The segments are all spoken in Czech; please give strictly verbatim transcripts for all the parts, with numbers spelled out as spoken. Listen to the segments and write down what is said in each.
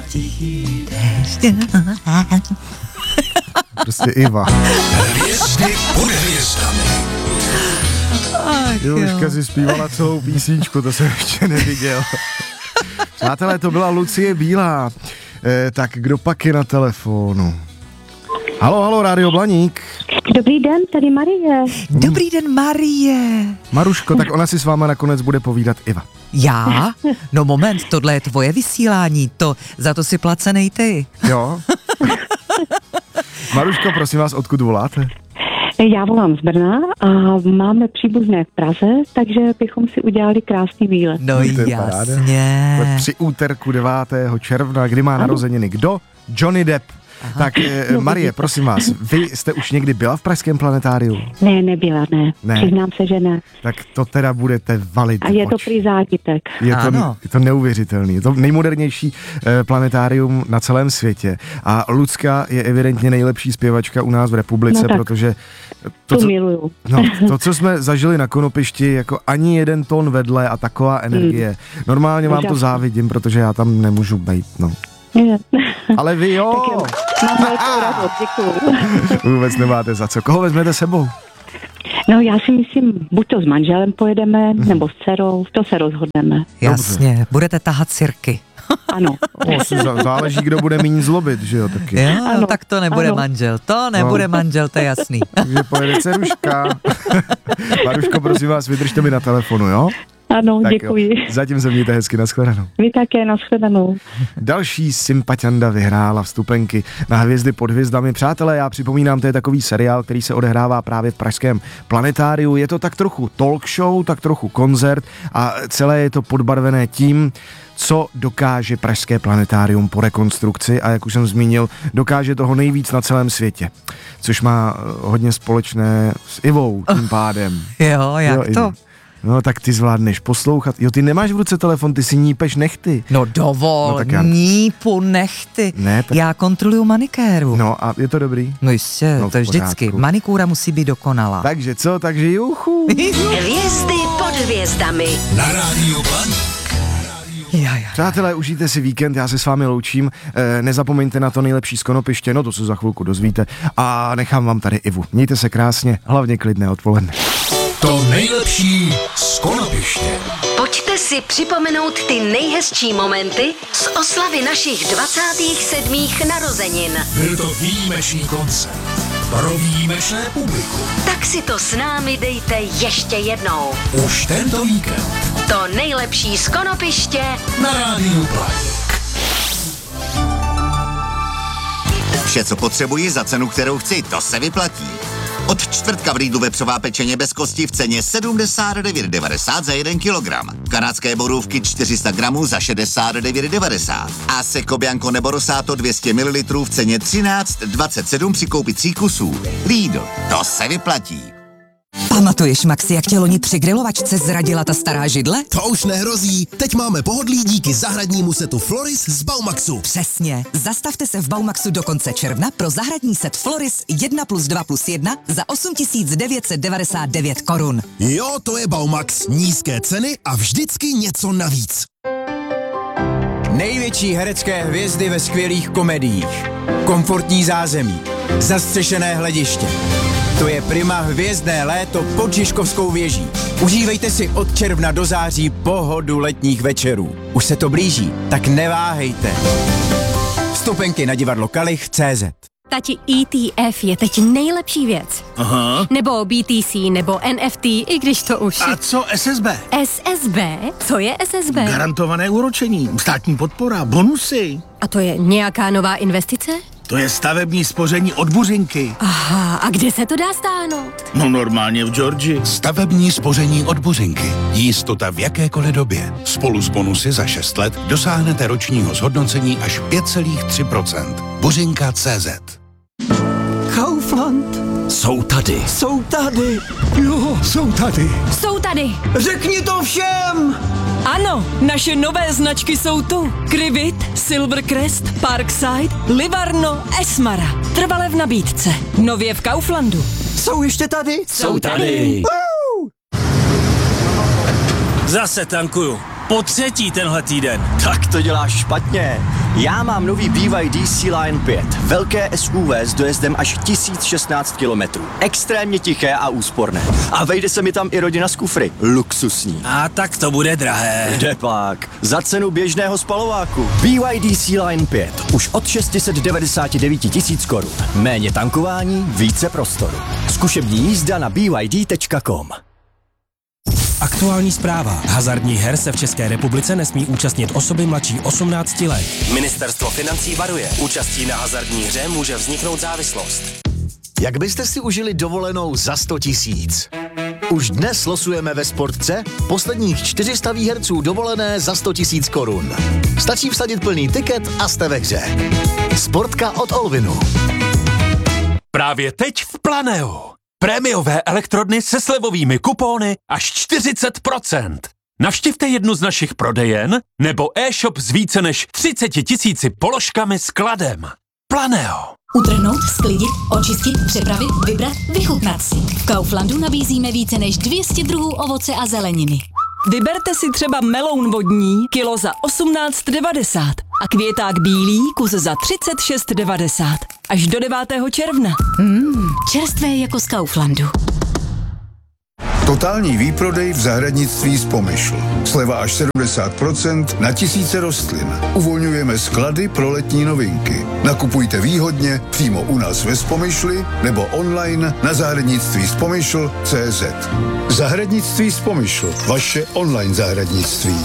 tichý déšť. Prostě Iva. Hvězdy pod hvězdami. Jožka si zpívala celou písničku, to jsem ještě neviděl. Přátelé, to byla Lucie Bílá. E, tak kdo pak je na telefonu? Halo, halo, Rádio Blaník. Dobrý den, tady Marie. Dobrý den, Marie. Maruško, tak ona si s váma nakonec bude povídat Iva. Já? No moment, tohle je tvoje vysílání, to za to si placenej ty. Jo? Maruško, prosím vás, odkud voláte? Já volám z Brna a máme příbuzné v Praze, takže bychom si udělali krásný výlet. No jasně. Při úterku devátého června, kdy má narozeniny kdo? Johnny Depp. Aha. Tak eh, Marie, prosím vás, vy jste už někdy byla v pražském planetáriu? Ne, nebyla, ne. ne. Přiznám se, že ne. Tak to teda budete valit. A je to prý zážitek. Je to, je to neuvěřitelný. Je to nejmodernější eh, planetárium na celém světě. A Lucka je evidentně nejlepší zpěvačka u nás v republice, no protože to, to co, miluju. No, to, co jsme zažili na Konopišti, jako ani jeden tón vedle a taková energie. Hmm. Normálně vám to závidím, protože já tam nemůžu být, no. Ale vy jo. Mám velkou radost, děkuju. Vůbec nemáte za co. Koho vezmete sebou? No já si myslím, buď to s manželem pojedeme, mm. nebo s dcerou, to se rozhodneme. Jasně, dobře. Budete tahat sirky. Ano. O, záleží, kdo bude méně zlobit, že jo, taky. Jo, ano, tak to nebude ano. manžel, to nebude no. manžel, to je jasný. Takže pojede dceruška. Maruško, prosím vás, vydržte mi na telefonu, jo? Ano, tak děkuji. Jo. Zatím se mějte hezky, nashledanou. Vy také, nashledanou. Další sympatianda vyhrála vstupenky na Hvězdy pod hvězdami. Přátelé, já připomínám, to je takový seriál, který se odehrává právě v pražském planetáriu. Je to tak trochu talk show, tak trochu koncert a celé je to podbarvené tím, co dokáže pražské planetárium po rekonstrukci a jak už jsem zmínil, dokáže toho nejvíc na celém světě, což má hodně společné s Ivou tím pádem. Jo, jak jo, to? Ivo. No tak ty zvládneš poslouchat. Jo, ty nemáš v ruce telefon, ty si nípeš nechty. No dovol, no, já... nípu nechty. Ne, tak... Já kontroluju manikéru. No a je to dobrý? No jistě, no, to je vždycky. Manikúra musí být dokonalá. Takže co, takže juchu. Hvězdy pod hvězdami. Na Rádiu Blaník. Ja, ja. Přátelé, užijte si víkend, já se s vámi loučím, e, nezapomeňte na to nejlepší z Konopiště, no to se za chvilku dozvíte a nechám vám tady Ivu. Mějte se krásně, hlavně klidné odpoledne. To nejlepší z Konopiště. Pojďte si připomenout ty nejhezčí momenty z oslavy našich dvacátých sedmých narozenin. Byl to výjimečný koncert pro výjimečné publikum. Tak si to s námi dejte ještě jednou. Už tento víkend. To nejlepší z Konopiště na Rádiu Blaník. Vše, co potřebuji za cenu, kterou chci, to se vyplatí. Od čtvrtka v Lidlu vepřová pečeně bez kosti v ceně sedmdesát devět devadesát za jeden kilogram. Kanadské borůvky čtyři sta gramů za šedesát devět devadesát. A Seco Bianco nebo Rosato dvě stě mililitrů v ceně třináct dvacet sedm při koupi tří kusů. Lidl, to se vyplatí. Pamatuješ, Maxi, jak tě loni při grilovačce zradila ta stará židle? To už nehrozí. Teď máme pohodlí díky zahradnímu setu Floris z Baumaxu. Přesně. Zastavte se v Baumaxu do konce června pro zahradní set Floris jedna plus dva plus jedna za osm tisíc devět set devadesát devět korun. Jo, to je Baumax. Nízké ceny a vždycky něco navíc. Největší herecké hvězdy ve skvělých komediích. Komfortní zázemí. Zastřešené hlediště. To je Prima hvězdné léto pod Žižkovskou věží. Užívejte si od června do září pohodu letních večerů. Už se to blíží, tak neváhejte. Vstupenky na divadlo Kalich tečka cé zet. Tati, E T F je teď nejlepší věc. Aha. Nebo B T C, nebo N F T, i když to už... A co S S B? S S B? Co je S S B? Garantované úročení, státní podpora, bonusy. A to je nějaká nová investice? To je stavební spoření od Buřinky. Aha, a kde se to dá stáhnout? No normálně v Georgii. Stavební spoření od Buřinky. Jistota v jakékoliv době. Spolu s bonusy za šest let dosáhnete ročního zhodnocení až pět celá tři procenta. Buřinka tečka cé zet. Kaufland. Jsou tady. Jsou tady. Jo, jsou tady. Jsou tady. Řekni to všem. Ano, naše nové značky jsou tu. Krivit, Silvercrest, Parkside, Livarno, Esmara. Trvale v nabídce. Nově v Kauflandu. Jsou ještě tady? Jsou tady. Wow. Zase tankuju. po třetí tenhle týden. Tak to děláš špatně. Já mám nový B Y D Sea Lion pět. Velké S U V s dojezdem až tisíc šestnáct kilometrů. Extrémně tiché a úsporné. A vejde se mi tam i rodina z kufry. Luxusní. A tak to bude drahé. Kde pak? Za cenu běžného spalováku. B Y D Sea Lion pět. Už od šest set devadesát devět tisíc korun. Méně tankování, více prostoru. Zkušební jízda na b y d tečka com. Aktuální zpráva. Hazardních her se v České republice nesmí účastnit osoby mladší osmnácti let. Ministerstvo financí varuje. Účastí na hazardní hře může vzniknout závislost. Jak byste si užili dovolenou za sto tisíc? Už dnes losujeme ve Sportce posledních čtyři sta výherců dovolené za sto tisíc korun. Stačí vsadit plný tiket a jste ve hře. Sportka od Olvinu. Právě teď v Planeu. Prémiové elektrodny se slevovými kupóny až čtyřicet procent. Navštivte jednu z našich prodejen nebo e-shop s více než třiceti tisíci položkami s kladem. Planeo. Utrhnout, sklidit, očistit, přepravit, vybrat, vychutnat si. V Kauflandu nabízíme více než dvě stě druhů ovoce a zeleniny. Vyberte si třeba meloun vodní, kilo za osmnáct devadesát a květák bílý, kus za třicet šest devadesát. Až do devátého června. Mmm, čerstvé jako z Kauflandu. Totální výprodej v zahradnictví z Pomyšl. Sleva až sedmdesát procent na tisíce rostlin. Uvolňujeme sklady pro letní novinky. Nakupujte výhodně přímo u nás ve Spomyšli nebo online na zahradnictví z Pomyšl tečka cé zet. Zahradnictví z Pomyšl. Vaše online zahradnictví.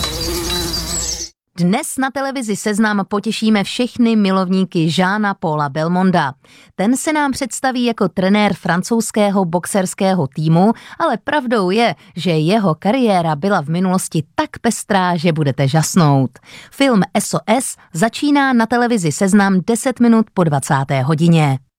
Dnes na televizi Seznam potěšíme všechny milovníky Jeana Paula Belmonda. Ten se nám představí jako trenér francouzského boxerského týmu, ale pravdou je, že jeho kariéra byla v minulosti tak pestrá, že budete žasnout. Film S O S začíná na televizi Seznam deset minut po dvacáté hodině.